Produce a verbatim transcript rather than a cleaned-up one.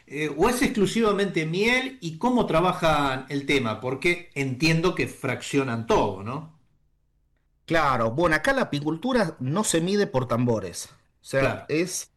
Eh, ¿o es exclusivamente miel y cómo trabajan el tema? Porque entiendo que fraccionan todo, ¿no? Claro, bueno, acá la apicultura no se mide por tambores. O sea, Claro. es